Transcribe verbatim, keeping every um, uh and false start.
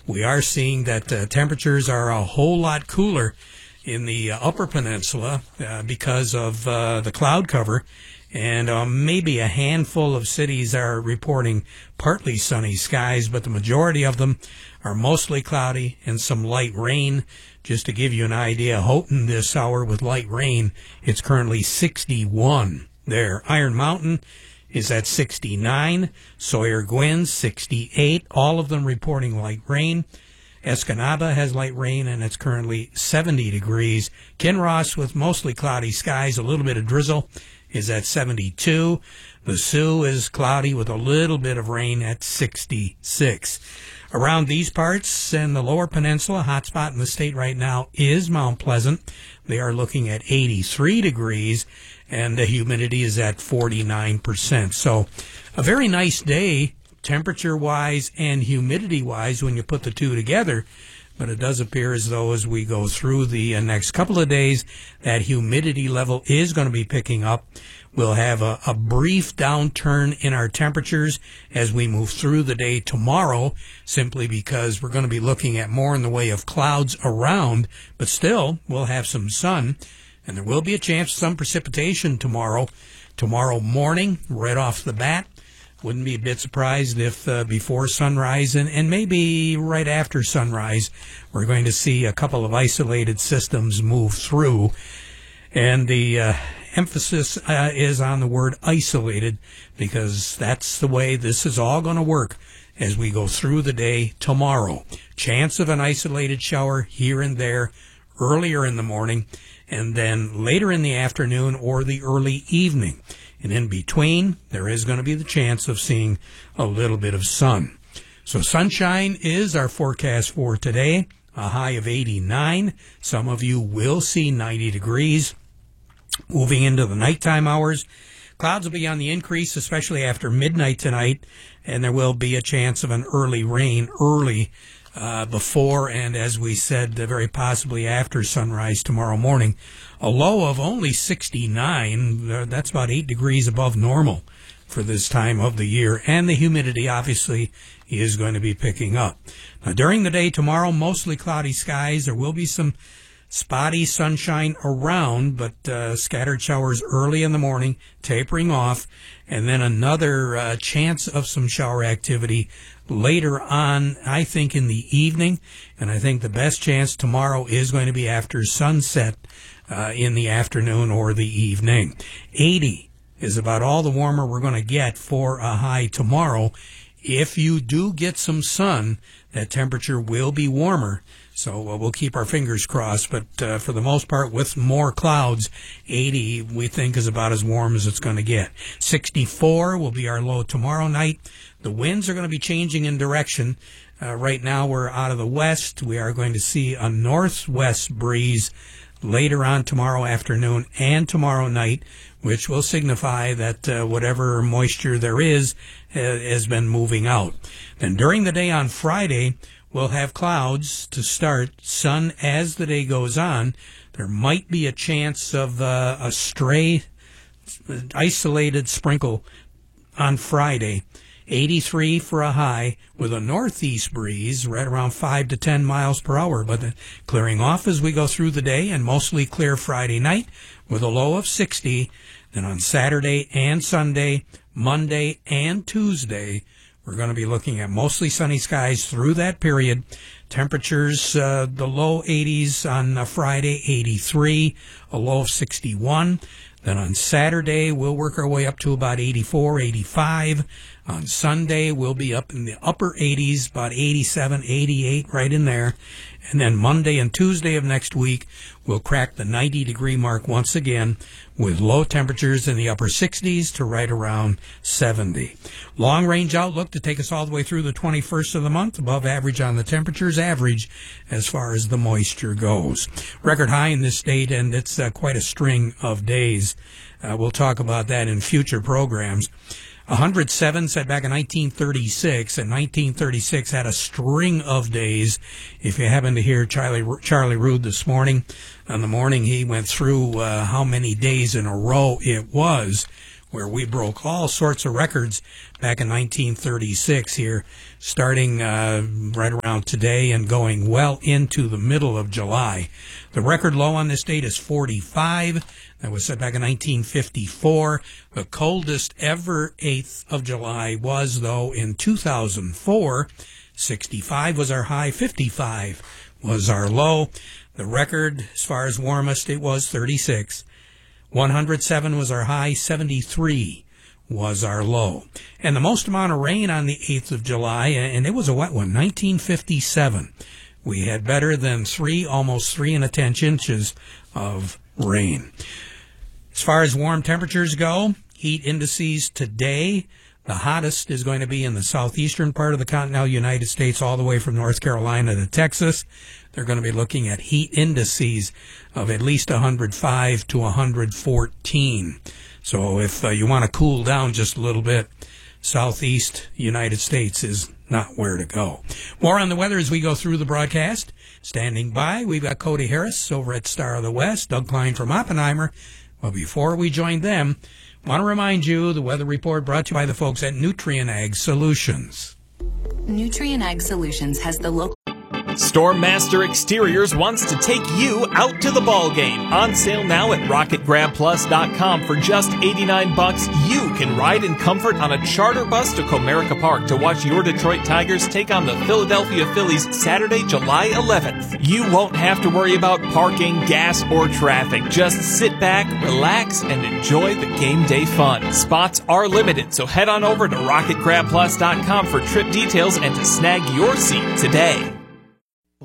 we are seeing that uh, temperatures are a whole lot cooler in the uh, Upper Peninsula uh, because of uh, the cloud cover. And uh, maybe a handful of cities are reporting partly sunny skies, but the majority of them are mostly cloudy and some light rain. Just to give you an idea, Houghton this hour with light rain, it's currently sixty-one there. Iron Mountain is at sixty-nine. Sawyer Gwynn, sixty-eight. All of them reporting light rain. Escanaba has light rain, and it's currently seventy degrees. Kinross with mostly cloudy skies, a little bit of drizzle, is at seventy-two. The Sioux is cloudy with a little bit of rain at sixty-six. Around these parts and the Lower Peninsula, hot spot in the state right now is Mount Pleasant. They are looking at eighty-three degrees, and the humidity is at forty-nine percent. So a very nice day, temperature-wise and humidity-wise, when you put the two together. But it does appear as though as we go through the uh, next couple of days, that humidity level is going to be picking up. We'll have a, a brief downturn in our temperatures as we move through the day tomorrow, simply because we're going to be looking at more in the way of clouds around, but still we'll have some sun, and there will be a chance of some precipitation tomorrow. Tomorrow morning, right off the bat. Wouldn't be a bit surprised if uh, before sunrise and, and maybe right after sunrise, we're going to see a couple of isolated systems move through. And the uh, emphasis uh, is on the word isolated, because that's the way this is all going to work as we go through the day tomorrow. Chance of an isolated shower here and there earlier in the morning, and then later in the afternoon or the early evening. And in between, there is going to be the chance of seeing a little bit of sun. So sunshine is our forecast for today, a high of eighty-nine. Some of you will see ninety degrees. Moving into the nighttime hours, clouds will be on the increase, especially after midnight tonight, and there will be a chance of an early rain early uh, before and, as we said, uh, very possibly after sunrise tomorrow morning. A low of only sixty-nine, uh, that's about eight degrees above normal for this time of the year, and the humidity obviously is going to be picking up. Now, during the day tomorrow, mostly cloudy skies. There will be some spotty sunshine around, but uh, scattered showers early in the morning, tapering off, and then another uh, chance of some shower activity later on, I think, in the evening. And I think the best chance tomorrow is going to be after sunset uh, in the afternoon or the evening. eighty is about all the warmer we're going to get for a high tomorrow. If you do get some sun, that temperature will be warmer. So uh, we'll keep our fingers crossed. But uh, for the most part, with more clouds, eighty we think is about as warm as it's going to get. sixty-four will be our low tomorrow night. The winds are going to be changing in direction. Uh, right now we're out of the west. We are going to see a northwest breeze later on tomorrow afternoon and tomorrow night, which will signify that uh, whatever moisture there is uh, has been moving out. Then during the day on Friday, we'll have clouds to start, sun as the day goes on. There might be a chance of uh, a stray, isolated sprinkle on Friday. eighty-three for a high with a northeast breeze right around five to ten miles per hour, but then clearing off as we go through the day, and mostly clear Friday night with a low of sixty. Then on Saturday and Sunday, Monday and Tuesday, we're going to be looking at mostly sunny skies through that period. Temperatures, uh, the low eighties on uh, Friday, eighty-three, a low of sixty-one. Then on Saturday, we'll work our way up to about eighty-four, eighty-five. On Sunday, we'll be up in the upper eighties, about eighty-seven, eighty-eight, right in there. And then Monday and Tuesday of next week, we'll crack the ninety degree mark once again, with low temperatures in the upper sixties to right around seventy. Long range outlook to take us all the way through the twenty-first of the month, above average on the temperatures, average as far as the moisture goes. Record high in this state, and it's uh, quite a string of days. Uh, we'll talk about that in future programs. one hundred seven set back in nineteen thirty-six, and nineteen thirty-six had a string of days. If you happen to hear Charlie Charlie Rood this morning, on the morning he went through uh, how many days in a row it was. where we broke all sorts of records back in nineteen thirty-six here, starting uh, right around today and going well into the middle of July. The record low on this date is forty-five. That was set back in nineteen fifty-four. The coldest ever eighth of July was, though, in two thousand four. sixty-five was our high, fifty-five was our low. The record, as far as warmest, it was thirty-six. one hundred seven was our high, seventy-three was our low. And the most amount of rain on the eighth of July, and it was a wet one, nineteen fifty-seven. We had better than three, almost three and a tenth inches of rain. As far as warm temperatures go, heat indices today, the hottest is going to be in the southeastern part of the continental United States, all the way from North Carolina to Texas. They're going to be looking at heat indices of at least one hundred five to one hundred fourteen. So if uh, you want to cool down just a little bit, southeast United States is not where to go. More on the weather as we go through the broadcast. Standing by, we've got Cody Harris over at Star of the West, Doug Klein from Oppenheimer. Well, before we join them, I want to remind you the weather report brought to you by the folks at Nutrien Ag Solutions. Nutrien Ag Solutions has the local... Stormmaster Exteriors wants to take you out to the ball game. On sale now at rocket grab plus dot com for just eighty-nine bucks. You can ride in comfort on a charter bus to Comerica Park to watch your Detroit Tigers take on the Philadelphia Phillies Saturday, July eleventh. You won't have to worry about parking, gas, or traffic. Just sit back, relax, and enjoy the game day fun. Spots are limited, so head on over to rocket grab plus dot com for trip details and to snag your seat today.